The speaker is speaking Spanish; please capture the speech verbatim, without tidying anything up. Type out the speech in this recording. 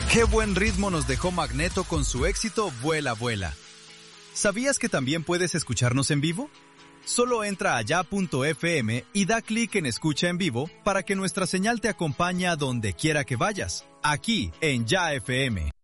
Qué buen ritmo nos dejó Magneto con su éxito Vuela, Vuela. ¿Sabías que también puedes escucharnos en vivo? Solo entra a ya punto efe eme y da clic en Escucha en Vivo para que nuestra señal te acompañe a donde quiera que vayas. Aquí en Ya F M.